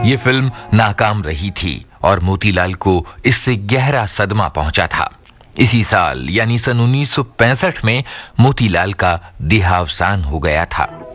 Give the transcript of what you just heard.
ये फिल्म नाकाम रही थी और मोतीलाल को इससे गहरा सदमा पहुंचा था। इसी साल यानी सन 1965 में मोतीलाल का देहावसान हो गया था।